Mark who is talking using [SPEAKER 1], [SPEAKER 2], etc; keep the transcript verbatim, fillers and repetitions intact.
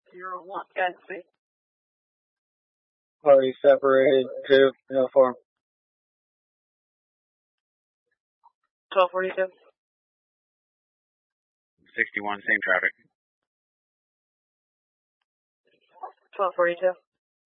[SPEAKER 1] Zero one, guys, me.
[SPEAKER 2] Party separated, two, uniform.
[SPEAKER 1] twelve forty-two.
[SPEAKER 3] sixty-one, same traffic.
[SPEAKER 1] twelve forty-two.